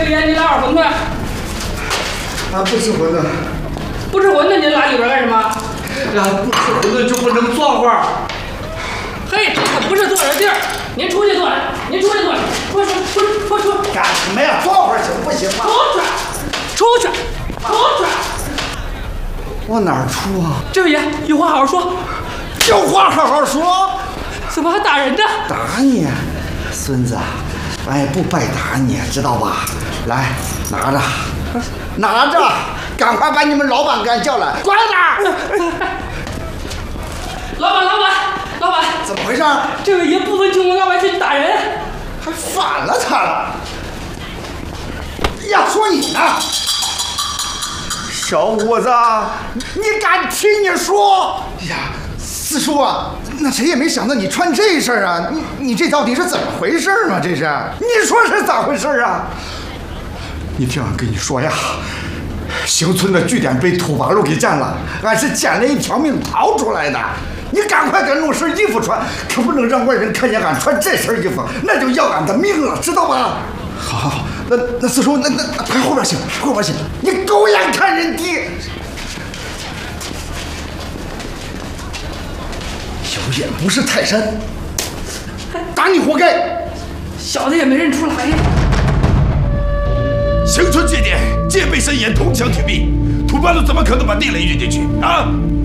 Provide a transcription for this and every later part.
爷，你来碗馄饨。 俺不吃馄饨。 不吃馄饨，你来里边干什么？ 俺不吃馄饨就不能坐会儿。 嘿，这可不是坐人地儿，您出去坐，您出去坐，出。 干什么呀？坐会儿行不行吗？ 出去。 往哪儿出啊？ 这位爷，有话好好说。 有话好好说。 怎么还打人呢？ 打你，孙子，俺也不白打你，知道吧？来，拿着，赶快把你们老板给俺叫来，快点！ 老板， 怎么回事？ 这位爷不分青红皂白去打人， 还反了他了。呀，说你呢，小伙子，你敢听你说？呀，四叔啊，那谁也没想到你穿这事儿啊！你这到底是怎么回事嘛？这是，你说是咋回事啊？你听俺跟你说呀，邢村的据点被土八路给占了，俺是捡了一条命逃出来的。你赶快给俺弄身衣服穿，可不能让外人看见俺穿这身衣服，那就要俺的命了，知道吧？好，那四叔，那快后边请，你狗眼看人低。有眼不识泰山，打你活该。 小的也没认出来。 邢村据点戒备森严，铜墙铁壁，土八路怎么可能把地雷运进去啊？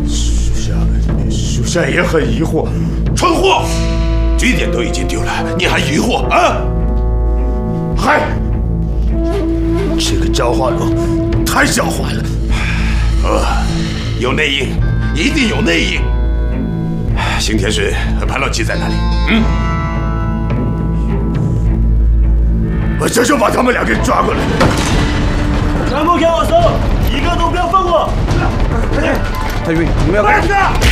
属下也很疑惑。 蠢货！据点都已经丢了，你还疑惑啊？ 嗨，这个赵化龙太狡猾了。 有内应，一定有内应。邢天顺和潘老七在哪里？ 我这就把他们俩给抓过来。 全部给我搜，一个都不要放过！ 太君，你们要干什么？